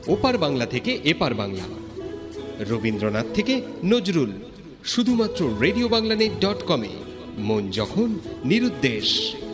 ওপার বাংলা থেকে এপার বাংলা, রবীন্দ্রনাথ থেকে নজরুল, শুধুমাত্র রেডিও বাংলা নেট .com-এ মন যখন নিরুদ্দেশ।